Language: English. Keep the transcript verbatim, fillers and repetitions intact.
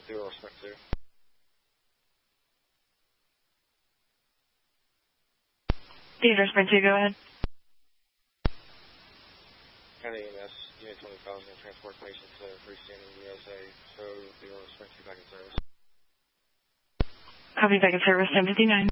Theodore Sprint two. Theodore Sprint two, go ahead. County E M S, Unit twenty-five is going to transport patients to freestanding U S A, so Theodore Sprint two back in service. Copy, back in service, ten fifty-nine.